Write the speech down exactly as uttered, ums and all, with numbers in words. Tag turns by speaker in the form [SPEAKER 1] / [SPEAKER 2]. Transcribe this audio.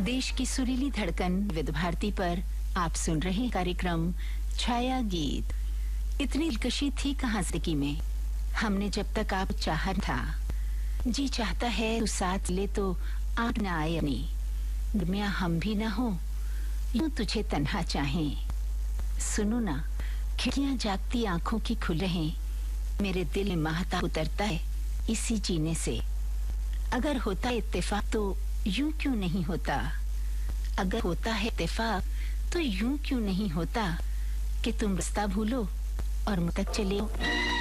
[SPEAKER 1] देश की सुरीली धड़कन विविध भारती पर आप सुन रहे कार्यक्रम छाया गीत। इतनी दिलकशी थी कहाँ जिंदगी में, हमने जब तक आप चाहा था। जी चाहता है तू साथ ले तो आप न आए अपनी दुनिया, हम भी ना हो यूं तुझे तन्हा चाहें। सुनो ना, खिड़कियां जागती आंखों की खुल रहे, मेरे दिल में महता उतरता है इसी जीने से। अगर होता इत्तेफाक तो यूं क्यों नहीं होता, अगर होता है इत्तेफाक तो यूं क्यों नहीं होता कि तुम रास्ता भूलो और मुझ तक चले।